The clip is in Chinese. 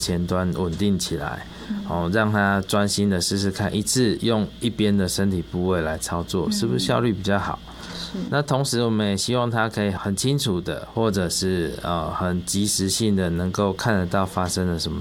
前端稳定起来，让他专心的试试看，一次用一边的身体部位来操作，是不是效率比较好？那同时我们也希望他可以很清楚的，或者是很及时性的能够看得到发生了什么